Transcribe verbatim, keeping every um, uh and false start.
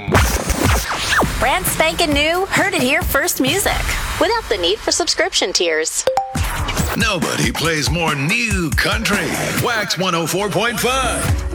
Brand spanking new, heard it here first music, without the need for subscription tiers. Nobody plays more new country. Wax one oh four point five.